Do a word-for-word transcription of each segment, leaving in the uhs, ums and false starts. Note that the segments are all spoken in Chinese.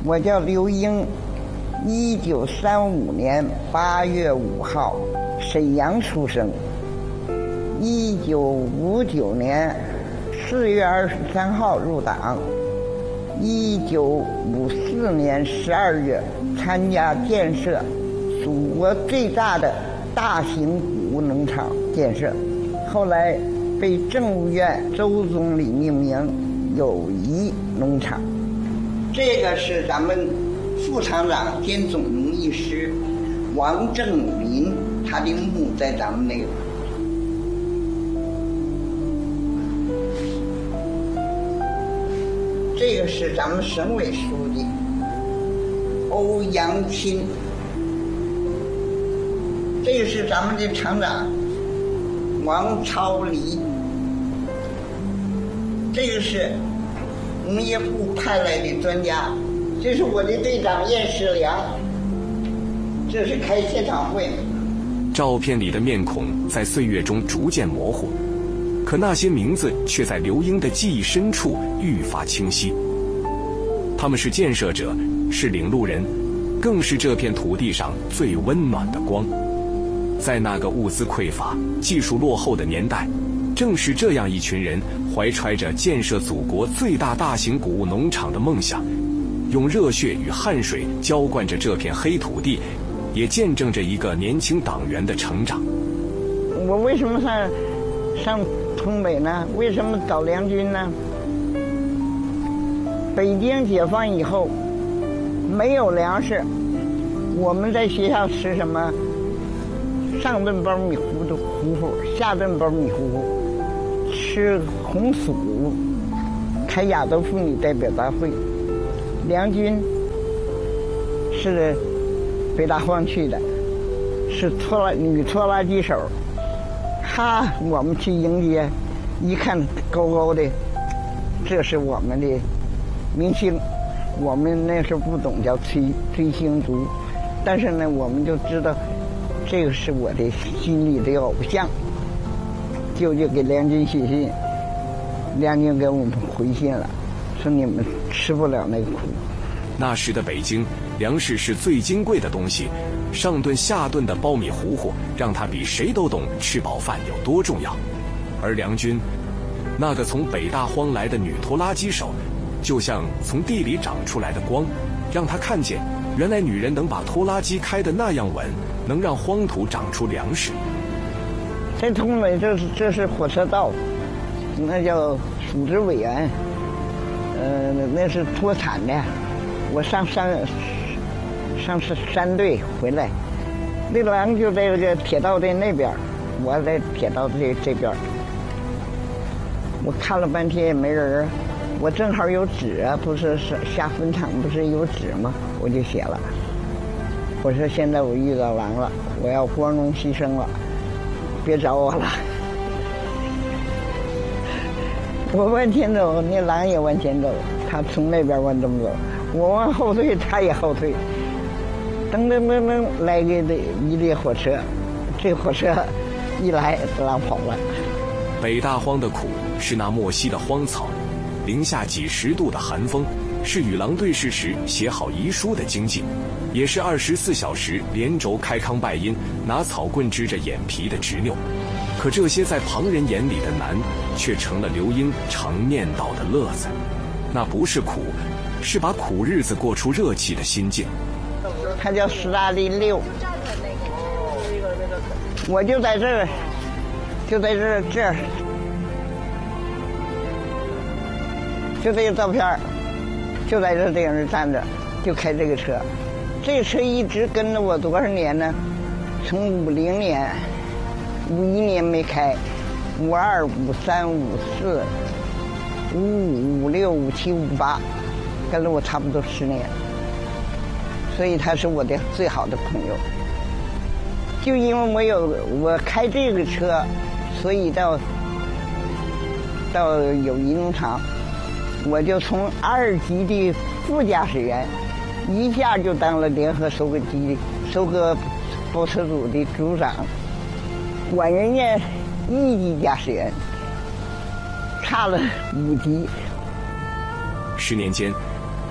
我叫刘英，一九三五年八月五号沈阳出生，一九五九年四月二十三号入党，一九五四年十二月参加建设祖国最大的大型谷物农场建设，后来被政务院周总理命名友谊农场。这个是咱们副厂长兼总农艺师王正林，他的墓在咱们那个。这个是咱们省委书记欧阳钦，这个是咱们的厂长王超黎，这个是农业部派来的专家，这是我的队长燕世良，这是开现场会。 照片里的面孔在岁月中逐渐模糊，可那些名字却在刘英的记忆深处愈发清晰。他们是建设者，是领路人，更是这片土地上最温暖的光。在那个物资匮乏、技术落后的年代，正是这样一群人怀揣着建设祖国最大大型谷物农场的梦想，用热血与汗水浇灌着这片黑土地，也见证着一个年轻党员的成长。 我为什么上上东北呢？为什么找梁军呢？北京解放以后没有粮食，我们在学校吃什么？上顿包米糊的糊糊，下顿包米糊糊，吃红薯，开亚洲妇女代表大会。梁军是北大荒去的，是拖拉女拖拉机手。他我们去迎接，一看高高的，这是我们的明星。我们那时候不懂叫追追星族，但是呢，我们就知道这个是我的心里的偶像。舅舅给梁军写信，梁军给我们回信了，说你们吃不了那个苦。 那时的北京，粮食是最金贵的东西，上顿下顿的苞米糊糊，让他比谁都懂吃饱饭有多重要。而梁军，那个从北大荒来的女拖拉机手，就像从地里长出来的光，让他看见原来女人能把拖拉机开得那样稳，能让荒土长出粮食。 在东北，这是这是火车道，那叫组织委员，呃，那是脱产的。我上山上是山队回来，那狼就在这个铁道的那边，我在铁道这这边。我看了半天也没人，我正好有纸啊，不是下坟场不是有纸吗？我就写了，我说现在我遇到狼了，我要光荣牺牲了，别找我了。我往前走，那狼也往前走，他从那边往这么走，我往后退，他也后退。噔噔噔噔，来个一列火车，这火车一来，狼跑了。 北大荒的苦是那莫西的荒草，零下几十度的寒风，是与狼对视时写好遗书的经济，也是二十四小时连轴开康拜因，拿草棍支着眼皮的执拗。可这些在旁人眼里的难，却成了刘英常念叨的乐子。那不是苦，是把苦日子过出热气的心境。 他叫斯大林六，我就在这儿，就在这儿这儿，就这个照片，就在这顶上站着，就开这个车。这个车一直跟着我多少年呢？从五零年、五一年没开，五二、五三、五四、五五、五六、五七、五八，跟了我差不多十年。所以他是我的最好的朋友。就因为我有我开这个车，所以到到友谊农场，我就从二级的副驾驶员，一下就当了联合收割机收割包车组的组长，管人家一级驾驶员，差了五级。 十年间，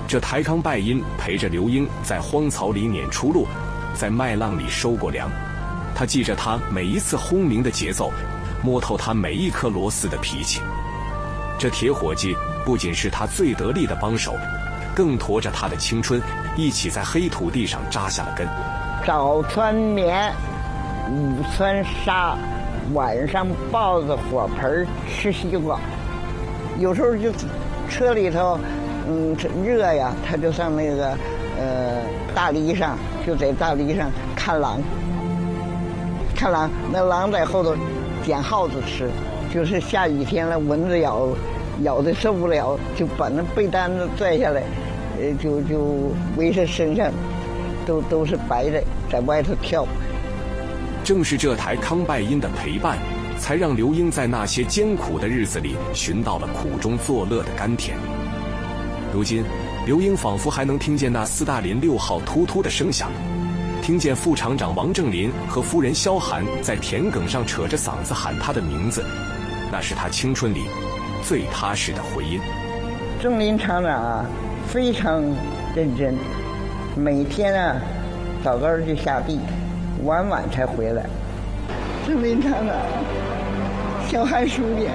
这台康拜因陪着刘英在荒草里撵出路，在麦浪里收过粮。他记着他每一次轰鸣的节奏，摸透他每一颗螺丝的脾气。这铁伙计不仅是他最得力的帮手，更驮着他的青春一起在黑土地上扎下了根。 早穿棉，午穿纱，晚上抱着火盆吃西瓜。有时候就车里头，嗯，热呀，他就上那个呃大篱上，就在大篱上看狼。看狼，那狼在后头捡耗子吃，就是下雨天了，蚊子咬，咬的受不了，就把那被单子拽下来，呃，就就围着身上，都都是白的，在外头跳。 正是这台康拜因的陪伴，才让刘英在那些艰苦的日子里寻到了苦中作乐的甘甜。如今，刘英仿佛还能听见那斯大林六号突突的声响，听见副厂长王正林和夫人萧寒在田埂上扯着嗓子喊他的名字，那是他青春里最踏实的回音。 正林厂长啊，非常认真，每天啊早早就下地，晚晚才回来。正林厂长，萧寒叔爷，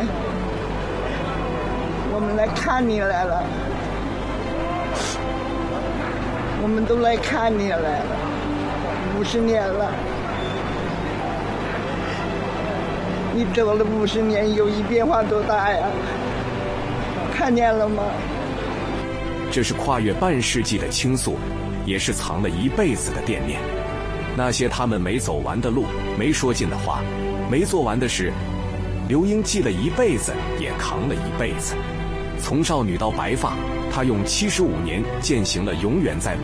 我们来看你来了，我们都来看你来了。五十年了，你走了五十年，友谊变化多大呀？看见了吗？ 这是跨越半世纪的倾诉，也是藏了一辈子的惦念。那些他们没走完的路，没说尽的话，没做完的事，刘英记了一辈子，也扛了一辈子。从少女到白发，她用七十五年践行了永远在